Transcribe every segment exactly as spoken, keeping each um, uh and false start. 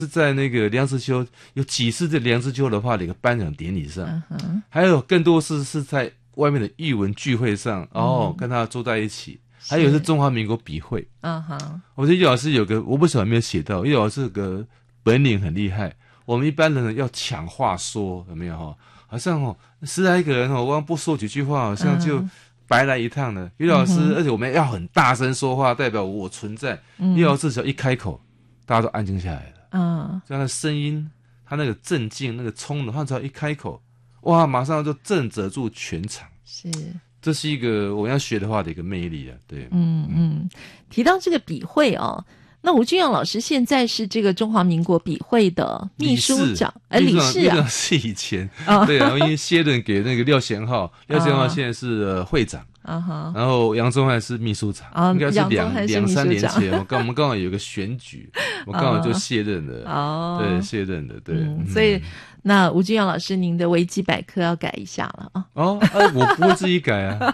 是在那个梁实秋有几次在梁实秋的话的一个颁奖典礼上， 嗯、 还有更多次是在外面的艺文聚会上，哦，嗯、跟他坐在一起。还有是中华民国笔会， 嗯哼， 我觉得叶老师有个，我不晓得有没有写到，叶老师有个本领很厉害。我们一般人要抢话说，有没有哈？好像哦，十来个人哦，我不说几句话，好像就白来一趟了。叶、嗯、老师，而且我们要很大声说话，代表我存在。叶、嗯、老师只要一开口，大家都安静下来了。嗯，这样的声音，他那个镇静、那个冲的，他只要一开口，哇，马上就震慑住全场。 是。 这是一个我要学的话的一个魅力啊，对， 嗯嗯，提到这个笔会哦，那吴君阳老师现在是这个中华民国笔会的秘书长，哎，理事啊， 是以前，哦、对啊，因为卸任给那个廖贤浩，廖贤浩现在是、呃、会长。啊哈，然后杨宗翰是秘书长，啊、应该是两两三年前，我刚我们刚好有个选举，我刚好就卸任了，哦，对，卸任了，对， 嗯、所以那吴君阳老师，您的维基百科要改一下了啊。 哦，哎，我不会自己改啊，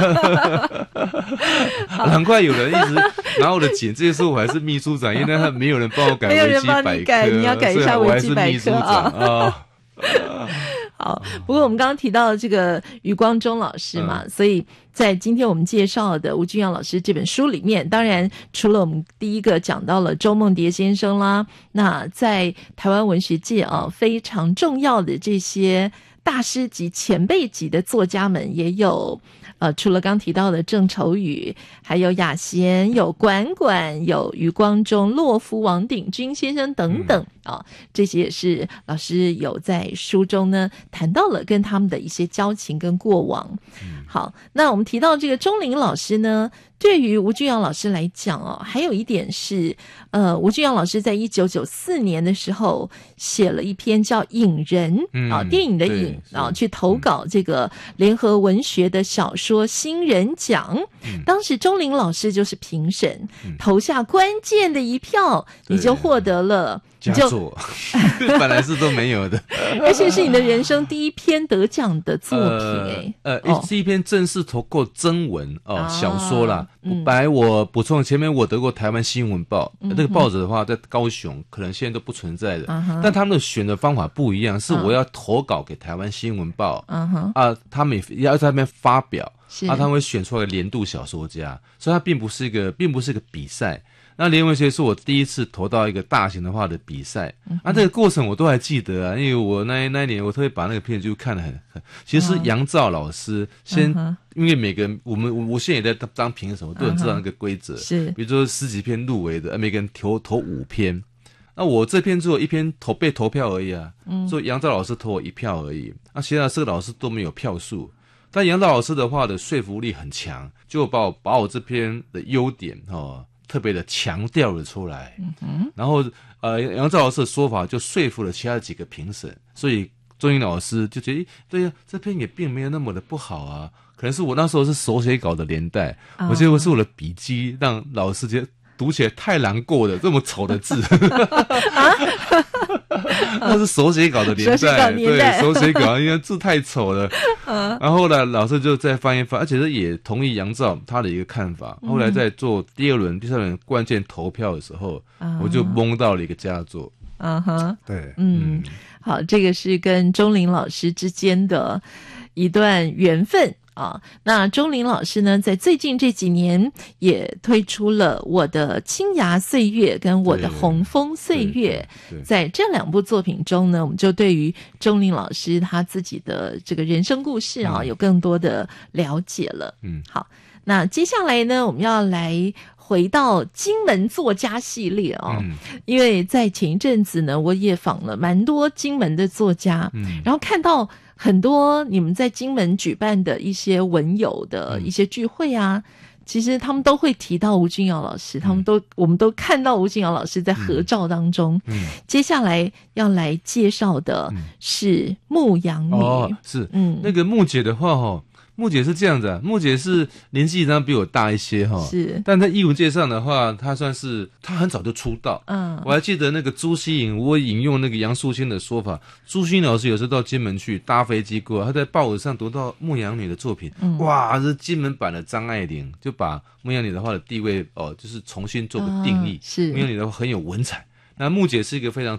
难怪有人一直拿我的简介说我还是秘书长，因为没有人帮我改维基百科， 你改，你要改一下维基百科啊。 哦好，不过我们刚刚提到这个余光中老师嘛、嗯，所以在今天我们介绍的吴君阳老师这本书里面，当然除了我们第一个讲到了周梦蝶先生啦，那在台湾文学界啊非常重要的这些大师级、前辈级的作家们，也有呃，除了刚提到的郑愁予，还有雅贤，有管管，有余光中、洛夫、王鼎钧先生等等啊、嗯哦，这些也是老师有在书中呢谈到了跟他们的一些交情跟过往。嗯、好，那我们提到这个钟麟老师呢，对于吴君阳老师来讲哦，还有一点是，呃，吴君阳老师在一九九四年的时候写了一篇叫《影人》嗯、啊，电影的影啊，去投稿这个联合文学的小说新人奖。嗯、当时钟麟老师就是评审，嗯、投下关键的一票，你就获得了。 佳作本来是都没有的， 而且是你的人生第一篇得奖的作品、 呃呃、哦、是一篇正式投过征文哦、啊、小说啦。嗯、本来我补充前面我得过台湾新闻报，嗯、这个报纸的话在高雄可能现在都不存在的，嗯、但他们的选的方法不一样，是我要投稿给台湾新闻报、嗯、啊，他们也要在那边发表啊，他们会选出来年度小说家，所以它并不是一个并不是一个比赛。那联文学是我第一次投到一个大型的话的比赛，嗯、啊，这个过程我都还记得啊，因为我那那一年我特别把那个片就看得很很，其实是杨照老师先，嗯、因为每个人我们我现在也在当评审，我都很知道那个规则，是，比如说十几篇入围的，每个人投投五篇，那我这篇只有一篇投被投票而已啊，嗯，所以杨照老师投我一票而已，那其他四个老师都没有票数。但杨照老师的话的说服力很强，就把我把我这篇的优点哦。特别的强调了出来，嗯哼，然后呃，杨照老师的说法就说服了其他几个评审，所以钟麟老师就觉得，对呀、啊，这篇也并没有那么的不好啊，可能是我那时候是手写稿的年代，哦、我觉得是我的笔迹让老师觉得读起来太难过了，这么丑的字，啊、那是手写稿的年代， 手写稿年代对，手写稿因为字太丑了。然后后来老师就再翻一翻，而且是也同意杨照他的一个看法。后来在做第二轮、第三轮关键投票的时候，嗯、我就蒙到了一个佳作。 嗯哼， 对， 嗯，好，这个是跟钟麟老师之间的一段缘分。啊，那钟麟老师呢，在最近这几年也推出了《我的青芽岁月》跟《我的红枫岁月》。在这两部作品中呢，我们就对于钟麟老师他自己的这个人生故事啊，嗯、有更多的了解了。嗯，好，那接下来呢，我们要来回到金门作家系列哦，嗯、因为在前一阵子呢，我也访了蛮多金门的作家，嗯、然后看到很多你们在金门举办的一些文友的一些聚会啊，嗯、其实他们都会提到吴君阳老师，嗯、他们都我们都看到吴君阳老师在合照当中。嗯，接下来要来介绍的是牧羊女。 哦，是，嗯，那个牧姐的话哦。木姐是这样的、啊，木姐是年纪上比我大一些哈，是，但在艺文界上的话，她算是她很早就出道。嗯，我还记得那个朱希颖，我引用那个杨素清的说法，朱希颖老师有时候到金门去搭飞机过，他在报纸上读到牧羊女的作品，嗯、哇，是金门版的张爱玲，就把牧羊女的话的地位哦，就是重新做个定义。哦、是牧羊女的话很有文采。 那木姐是一个非常